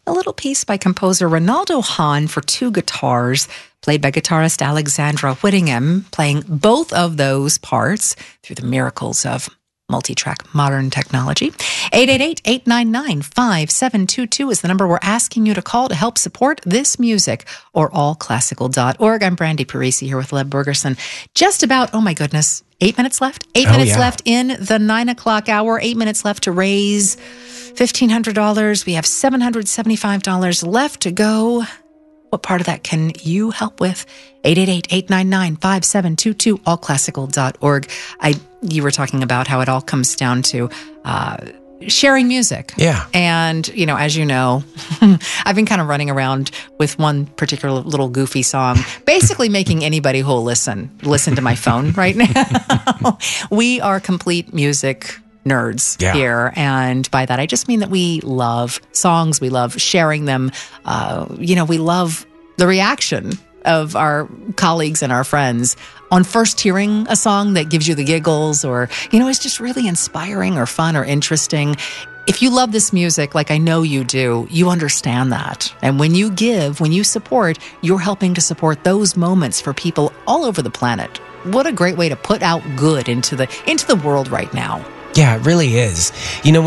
a little piece by composer Ronaldo Hahn for two guitars, played by guitarist Alexandra Whittingham, playing both of those parts through the miracles of multi-track modern technology. 888-899-5722 is the number we're asking you to call to help support this music, or allclassical.org. I'm Brandy Parisi here with Leb Bergerson. Just about, oh my goodness, 8 minutes left? 8 minutes left in the 9 o'clock hour. 8 minutes left to raise $1,500. We have $775 left to go. What part of that can you help with? 888-899-5722, allclassical.org. You were talking about how it all comes down to sharing music. Yeah. And, as you know, I've been kind of running around with one particular little goofy song, basically making anybody who'll listen to my phone right now. We are complete music nerds here. And by that, I just mean that we love songs. We love sharing them. We love the reaction of our colleagues and our friends on first hearing a song that gives you the giggles, or, it's just really inspiring or fun or interesting. If you love this music, like I know you do, you understand that. And when you give, when you support, you're helping to support those moments for people all over the planet. What a great way to put out good into the world right now. Yeah, it really is.